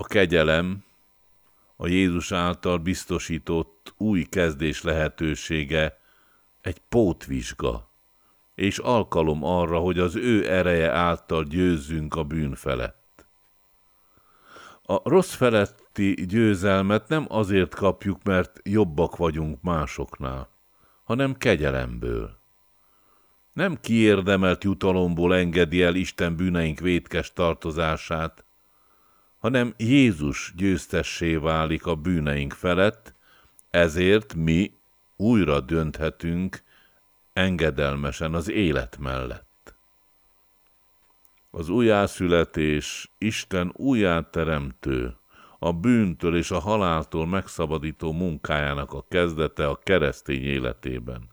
A kegyelem, a Jézus által biztosított új kezdés lehetősége egy pótvizsga, és alkalom arra, hogy az ő ereje által győzzünk a bűn felett. A rossz feletti győzelmet nem azért kapjuk, mert jobbak vagyunk másoknál, hanem kegyelemből. Nem kiérdemelt jutalomból engedi el Isten bűneink vétkes tartozását, hanem Jézus győztessé válik a bűneink felett, ezért mi újra dönthetünk engedelmesen az élet mellett. Az újjászületés Isten újjáteremtő, a bűntől és a haláltól megszabadító munkájának a kezdete a keresztény életében.